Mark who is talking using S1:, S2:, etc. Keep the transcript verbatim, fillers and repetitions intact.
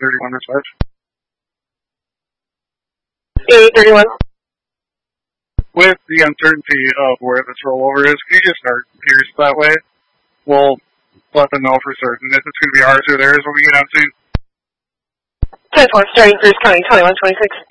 S1: thirty-one is five.
S2: eight thirty-one.
S1: With the uncertainty of where this rollover is, can you just start Pierce that way? We'll let them know for certain. If it's going to be ours or theirs when we get on scene.
S2: ten four, starting Pierce County, twenty-one twenty-six.